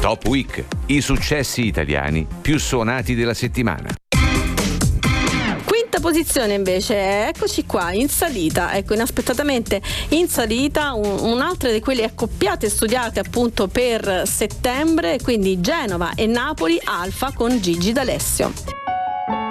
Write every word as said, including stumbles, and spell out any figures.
Top Week, i successi italiani più suonati della settimana. Quinta posizione invece, eccoci qua, in salita, ecco, inaspettatamente in salita, un, un'altra di quelle accoppiate studiate appunto per settembre, quindi Genova e Napoli, Alfa con Gigi D'Alessio.